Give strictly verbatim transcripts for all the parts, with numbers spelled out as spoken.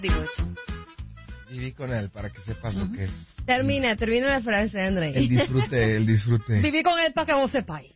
Viví con él para que sepas uh-huh. lo que es. Termina, termina la frase, André. El disfrute, el disfrute. Viví con él para que vos sepáis.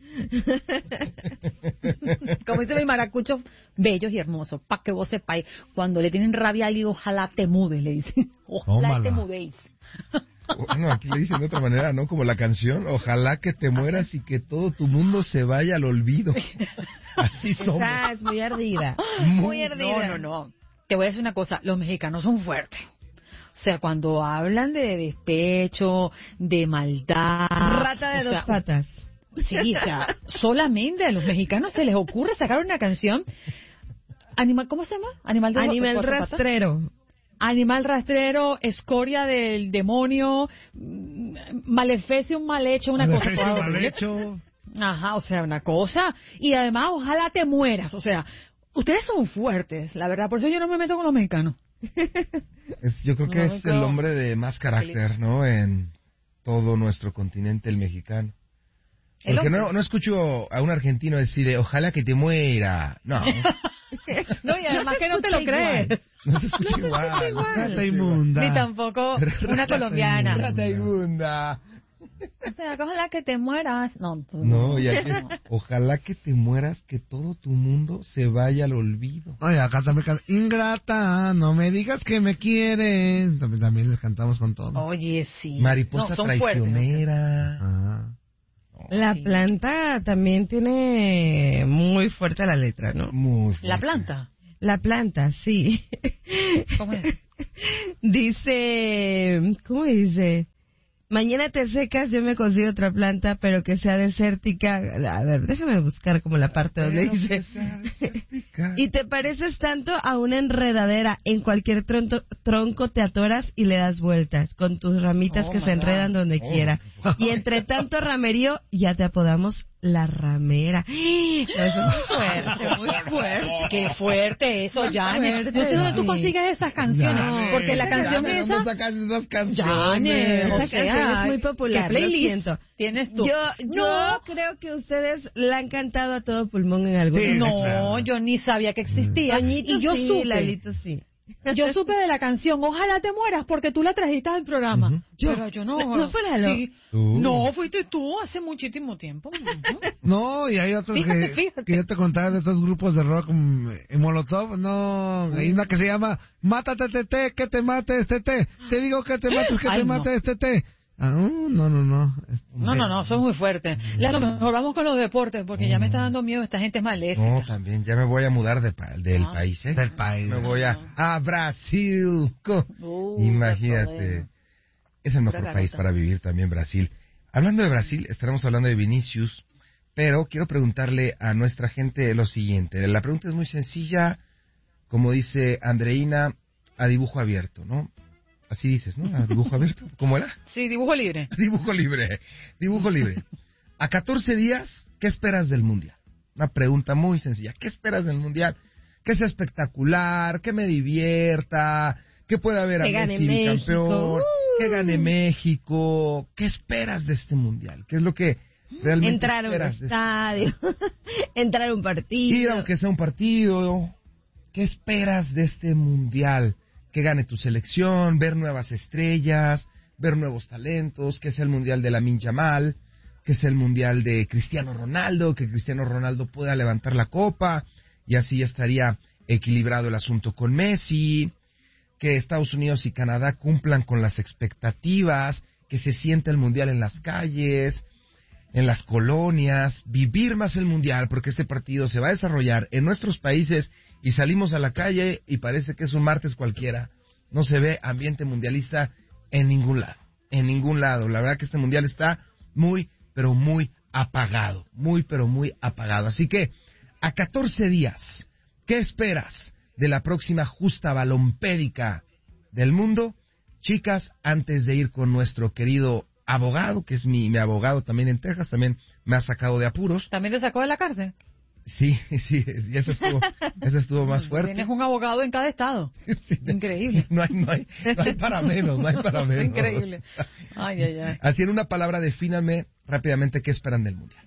Como dice mi maracucho, bellos y hermosos, para que vos sepáis. Cuando le tienen rabia a alguien, ojalá te mudes, le dicen. Ojalá Tómala. te mudéis. Bueno, aquí le dicen de otra manera, ¿no? Como la canción, ojalá que te mueras y que todo tu mundo se vaya al olvido. Así somos. Esa es muy ardida. Muy, muy ardida. No, no, no. Te voy a decir una cosa, los mexicanos son fuertes. O sea, cuando hablan de despecho, de maldad... Rata de dos sea, patas. Sí, o sea, solamente a los mexicanos se les ocurre sacar una canción... Animal, ¿cómo se llama? Animal, de Animal rastrero. Patas. Animal rastrero, escoria del demonio, maleficio, un mal hecho, una maleficio, cosa... mal hecho. Ajá, o sea, una cosa... Y además, ojalá te mueras, o sea... Ustedes son fuertes, la verdad, por eso yo no me meto con los mexicanos. Es, yo creo que no, es creo... el hombre de más carácter, ¿no? En todo nuestro continente, el mexicano. Porque no, no escucho a un argentino decir, ojalá que te muera. No. No, y además no que no te lo igual. crees. No se escucha no igual. Se igual. Rata inmunda. Ni tampoco una Rata colombiana. Rata inmunda. O sea, ojalá que te mueras. No, tú, no, ya que, ojalá que te mueras, que todo tu mundo se vaya al olvido. Oye, acá también canta, ingrata, no me digas que me quieres. También, también les cantamos con todo. Oye, sí. Mariposa no, traicionera. Fuertes, ¿no? La sí. planta también tiene muy fuerte la letra, ¿no? Muy fuerte. ¿La planta? La planta, sí. ¿Cómo es? Dice, ¿cómo dice? Mañana te secas, yo me consigo otra planta, pero que sea desértica. A ver, déjame buscar como la parte donde dice. Y te pareces tanto a una enredadera. En cualquier tronco, tronco te atoras y le das vueltas, con tus ramitas oh, que se enredan God. donde oh. quiera. Y entre tanto ramerío, ya te apodamos la ramera. No, eso es muy fuerte, muy fuerte. Qué fuerte eso, Jane. No sé dónde tú consigues esas canciones, Yane, porque la canción Yane, esa... ¿Cómo sacas esas canciones? Jane, esa canción es muy popular, ¿qué playlist lo siento. tienes tú? Yo, yo no. creo que ustedes la han cantado a todo pulmón en algún sí, momento. No, claro. yo ni sabía que existía. Toñito y yo sí, supe. Lalito sí. Yo supe de la canción, ojalá te mueras, porque tú la trajiste al programa. Uh-huh. Yo, Pero yo no. ¿No fue Lalo? Sí. Uh. No, fuiste tú hace muchísimo tiempo. Uh-huh. No, y hay otros fíjate, que, fíjate. que yo te contaba de estos grupos de rock en Molotov. No, hay una que se llama Mátate, tete, que te mate este té. Te digo que te mates, que Ay, te no. mate este té. Ah, no, no, no. No, no, no, son muy fuertes. Claro, mejor vamos con los deportes, porque ya me está dando miedo, esta gente es maléfica. No, también, ya me voy a mudar de pa- del no. país, ¿eh? Del país. Me voy a, a Brasil. Uh, Imagínate. Es el mejor Otra país para vivir también, Brasil. Hablando de Brasil, estaremos hablando de Vinicius, pero quiero preguntarle a nuestra gente lo siguiente. La pregunta es muy sencilla, como dice Andreina, a dibujo abierto, ¿no? Así dices, ¿no? ¿A dibujo abierto? ¿Cómo era? Sí, dibujo libre. Dibujo libre, dibujo libre. A catorce días, ¿qué esperas del Mundial? Una pregunta muy sencilla. ¿Qué esperas del Mundial? Que sea espectacular, que me divierta, que pueda haber a Messi bicampeón, uh. que gane México. ¿Qué esperas de este Mundial? ¿Qué es lo que realmente Entrar esperas? Entrar a un estadio, este... entrar a un partido. Ir aunque sea un partido. ¿Qué esperas de este Mundial? Que gane tu selección, ver nuevas estrellas, ver nuevos talentos, que sea el Mundial de Lamine Yamal, que sea el Mundial de Cristiano Ronaldo, que Cristiano Ronaldo pueda levantar la copa, y así estaría equilibrado el asunto con Messi, que Estados Unidos y Canadá cumplan con las expectativas, que se sienta el Mundial en las calles, en las colonias, vivir más el Mundial, porque este partido se va a desarrollar en nuestros países y salimos a la calle y parece que es un martes cualquiera. No se ve ambiente mundialista en ningún lado, en ningún lado. La verdad que este Mundial está muy, pero muy apagado, muy, pero muy apagado. Así que, a catorce días, ¿qué esperas de la próxima justa balompédica del mundo? Chicas, antes de ir con nuestro querido abogado, que es mi, mi abogado también en Texas, también me ha sacado de apuros. ¿También te sacó de la cárcel? Sí, sí, y eso estuvo, eso estuvo más fuerte. Tienes un abogado en cada estado. Sí, increíble. No hay, no hay, no hay para menos, no hay para menos. Increíble. Ay, ay, ay. Así en una palabra, defínanme rápidamente qué esperan del Mundial.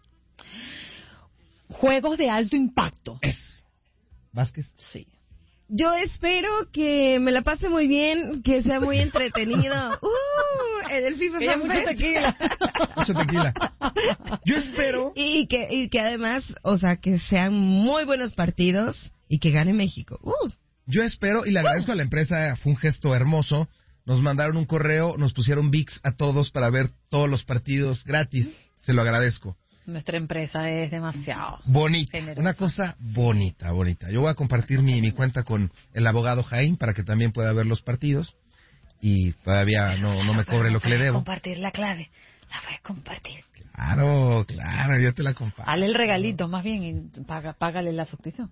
Juegos de alto impacto. Es. ¿Vázquez? Sí. Yo espero que me la pase muy bien, que sea muy entretenido. Uh, en el FIFA Ella Fan mucho Fest. tequila. Mucho tequila. Yo espero... Y que, y que además, o sea, que sean muy buenos partidos y que gane México. Uh. Yo espero, y le agradezco a la empresa, fue un gesto hermoso. Nos mandaron un correo, nos pusieron V I X a todos para ver todos los partidos gratis. Se lo agradezco. Nuestra empresa es demasiado Bonita, generosa. una cosa bonita, bonita. Yo voy a compartir mi, mi cuenta con el abogado Jaime para que también pueda ver los partidos y todavía no, no me cobre lo que le debo. Compartir la clave, la voy a compartir. Claro, claro, yo te la comparto. Dale el regalito más bien y paga, págale la suscripción.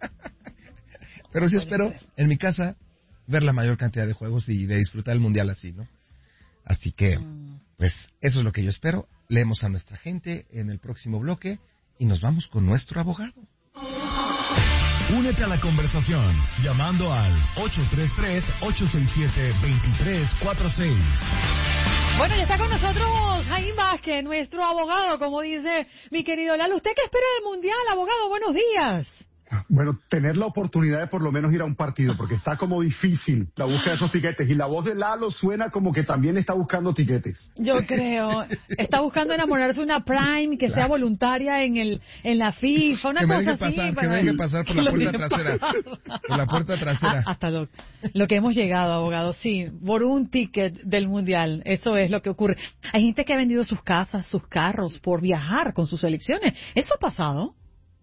Pero sí espero, en mi casa, ver la mayor cantidad de juegos y de disfrutar el mundial así, ¿no? Así que, pues, eso es lo que yo espero. Leemos a nuestra gente en el próximo bloque y nos vamos con nuestro abogado. Únete a la conversación llamando al ocho tres tres, ocho seis siete, dos tres cuatro seis. Bueno, ya está con nosotros Jaime Vázquez, nuestro abogado, como dice mi querido Lalo. ¿Usted qué espera del mundial, abogado? Buenos días. Bueno, tener la oportunidad de por lo menos ir a un partido, porque está como difícil la búsqueda de esos tiquetes. Y la voz de Lalo suena como que también está buscando tiquetes. Yo creo. Está buscando enamorarse de una Prime que sea voluntaria en el en la FIFA, una que me cosa deje así. pasar, para- que me deje pasar por la Lo puerta que trasera. pasa. Por la puerta trasera. Ah, hasta lo, lo que hemos llegado, abogado, sí, por un ticket del Mundial. Eso es lo que ocurre. Hay gente que ha vendido sus casas, sus carros, por viajar con sus selecciones. ¿Eso ha pasado?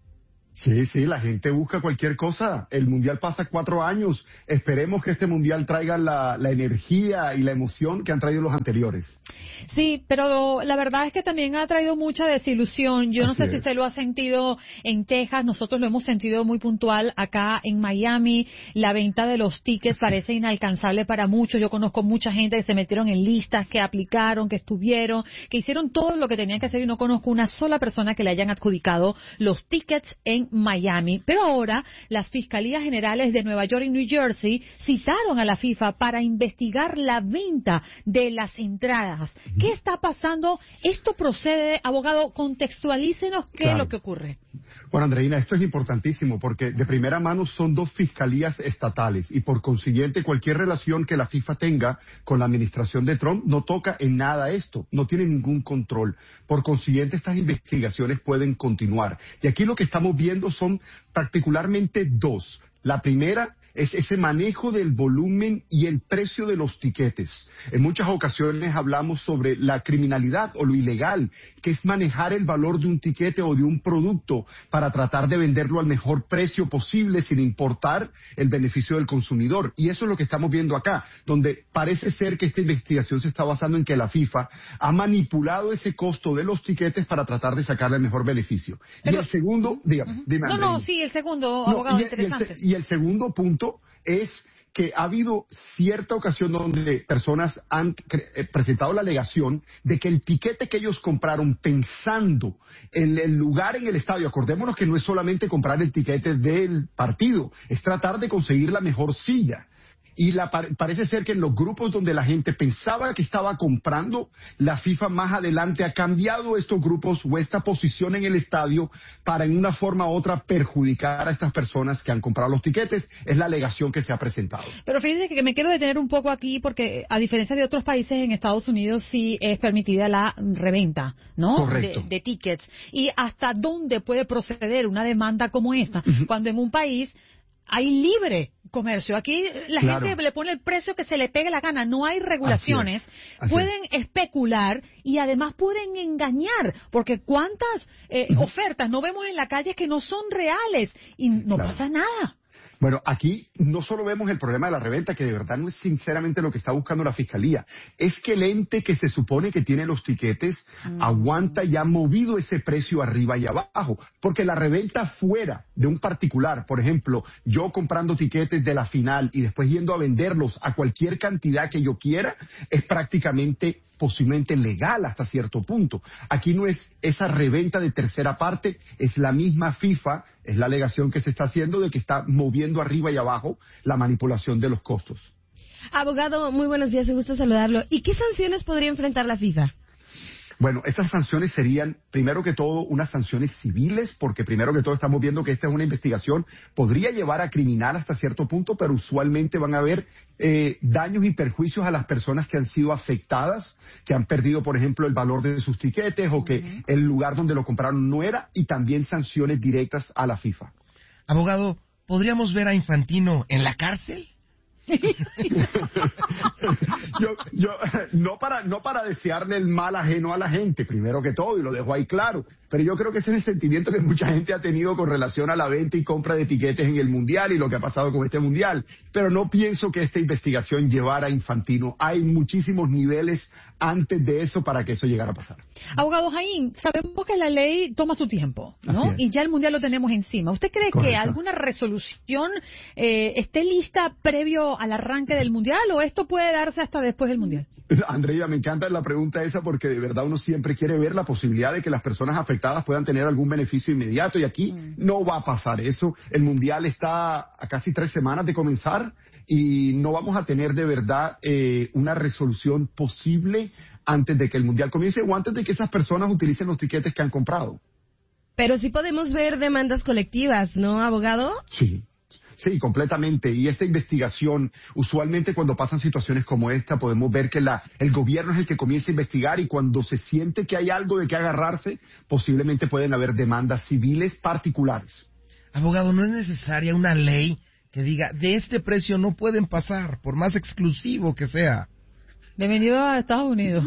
Sí, sí, la gente busca cualquier cosa. El Mundial pasa cuatro años. Esperemos que este Mundial traiga la, la energía y la emoción que han traído los anteriores. Sí, pero la verdad es que también ha traído mucha desilusión. Yo no Así sé es. si usted lo ha sentido en Texas, nosotros lo hemos sentido muy puntual acá en Miami. La venta de los tickets parece inalcanzable para muchos. Yo conozco mucha gente que se metieron en listas, que aplicaron, que estuvieron, que hicieron todo lo que tenían que hacer y no conozco una sola persona que le hayan adjudicado los tickets en Miami. Pero ahora las Fiscalías Generales de Nueva York y New Jersey citaron a la FIFA para investigar la venta de las entradas. ¿Qué está pasando? ¿Esto procede? Abogado, contextualícenos qué Claro. es lo que ocurre. Bueno, Andreina, esto es importantísimo porque de primera mano son dos fiscalías estatales y por consiguiente cualquier relación que la FIFA tenga con la administración de Trump no toca en nada esto, no tiene ningún control. Por consiguiente, estas investigaciones pueden continuar. Y aquí lo que estamos viendo son particularmente dos. La primera es ese manejo del volumen y el precio de los tiquetes. En muchas ocasiones hablamos sobre la criminalidad o lo ilegal, que es manejar el valor de un tiquete o de un producto para tratar de venderlo al mejor precio posible sin importar el beneficio del consumidor. Y eso es lo que estamos viendo acá, donde parece ser que esta investigación se está basando en que la FIFA ha manipulado ese costo de los tiquetes para tratar de sacarle el mejor beneficio. Pero- y el segundo, dígame, dime, No, no, Andreina. sí, el segundo, No, abogado, y, el- y el, interesante. se- y el segundo punto es que ha habido cierta ocasión donde personas han cre- eh, presentado la alegación de que el tiquete que ellos compraron pensando en el lugar en el estadio, acordémonos que no es solamente comprar el tiquete del partido, es tratar de conseguir la mejor silla. Y la, pare- parece ser que en los grupos donde la gente pensaba que estaba comprando, la FIFA más adelante ha cambiado estos grupos o esta posición en el estadio para en una forma u otra perjudicar a estas personas que han comprado los tiquetes. Es la alegación que se ha presentado. Pero fíjense que me quiero detener un poco aquí porque a diferencia de otros países en Estados Unidos sí es permitida la reventa, ¿no? Correcto. De, de tickets. ¿Y hasta dónde puede proceder una demanda como esta? Cuando en un país hay libre comercio. Aquí la Claro. gente le pone el precio que se le pegue la gana. No hay regulaciones. Así es, así pueden especular y además pueden engañar. Porque cuántas eh, ofertas no vemos en la calle que no son reales y no Claro. pasa nada. Bueno, aquí no solo vemos el problema de la reventa, que de verdad no es sinceramente lo que está buscando la Fiscalía, es que el ente que se supone que tiene los tiquetes Mm. aguanta y ha movido ese precio arriba y abajo, porque la reventa fuera de un particular, por ejemplo, yo comprando tiquetes de la final y después yendo a venderlos a cualquier cantidad que yo quiera, es prácticamente posiblemente legal hasta cierto punto. Aquí no es esa reventa de tercera parte, es la misma FIFA, es la alegación que se está haciendo de que está moviendo arriba y abajo la manipulación de los costos. Abogado, muy buenos días, me gusta saludarlo. ¿Y qué sanciones podría enfrentar la FIFA? Bueno, esas sanciones serían, primero que todo, unas sanciones civiles, porque primero que todo estamos viendo que esta es una investigación, podría llevar a criminal hasta cierto punto, pero usualmente van a haber eh, daños y perjuicios a las personas que han sido afectadas, que han perdido, por ejemplo, el valor de sus tiquetes o que uh-huh. el lugar donde lo compraron no era, y también sanciones directas a la FIFA. Abogado, ¿podríamos ver a Infantino en la cárcel? yo, yo, no para, no para desearle el mal ajeno a la gente, primero que todo, y lo dejo ahí claro, pero yo creo que ese es el sentimiento que mucha gente ha tenido con relación a la venta y compra de etiquetes en el Mundial y lo que ha pasado con este Mundial, pero no pienso que esta investigación llevara a Infantino. Hay muchísimos niveles antes de eso para que eso llegara a pasar. Abogado Jaime, sabemos que la ley toma su tiempo, ¿no? Y ya el Mundial lo tenemos encima. ¿Usted cree Correcto. que alguna resolución eh, esté lista previo al arranque del Mundial o esto puede darse hasta después del Mundial? Andrea, me encanta la pregunta esa porque de verdad uno siempre quiere ver la posibilidad de que las personas afectadas puedan tener algún beneficio inmediato y aquí mm. no va a pasar eso. El Mundial está a casi tres semanas de comenzar y no vamos a tener de verdad eh, una resolución posible antes de que el Mundial comience o antes de que esas personas utilicen los tiquetes que han comprado. Pero sí podemos ver demandas colectivas, ¿no, abogado? Sí. Sí, completamente. Y esta investigación, usualmente cuando pasan situaciones como esta, podemos ver que la, el gobierno es el que comienza a investigar y cuando se siente que hay algo de qué agarrarse, posiblemente pueden haber demandas civiles particulares. Abogado, ¿no es necesaria una ley que diga, de este precio no pueden pasar, por más exclusivo que sea? Bienvenido a Estados Unidos.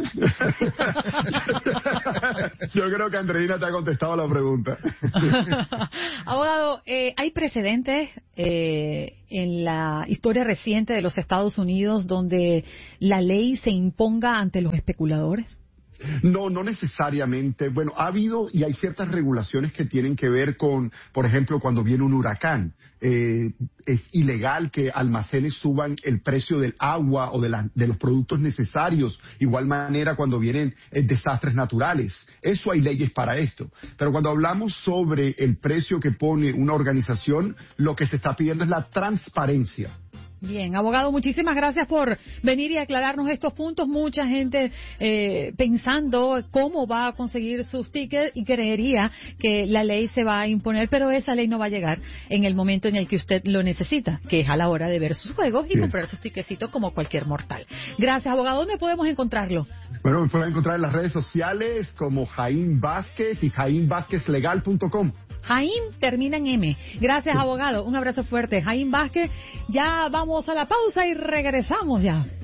Yo creo que Andreina te ha contestado la pregunta. Abogado, eh, ¿hay precedentes eh, en la historia reciente de los Estados Unidos donde la ley se imponga ante los especuladores? No, no necesariamente. Bueno, ha habido y hay ciertas regulaciones que tienen que ver con, por ejemplo, cuando viene un huracán. Eh, es ilegal que almacenes suban el precio del agua o de, la, de los productos necesarios. Igual manera cuando vienen eh, desastres naturales. Eso hay leyes para esto. Pero cuando hablamos sobre el precio que pone una organización, lo que se está pidiendo es la transparencia. Bien, abogado, muchísimas gracias por venir y aclararnos estos puntos. Mucha gente eh, pensando cómo va a conseguir sus tickets y creería que la ley se va a imponer, pero esa ley no va a llegar en el momento en el que usted lo necesita, que es a la hora de ver sus juegos y sí. comprar sus tickecitos como cualquier mortal. Gracias, abogado. ¿Dónde podemos encontrarlo? Bueno, me pueden encontrar en las redes sociales como Jaime Vázquez y jaime vázquez legal punto com. Jaime termina en M. Gracias, abogado. Un abrazo fuerte. Jaime Vázquez, ya vamos a la pausa y regresamos ya.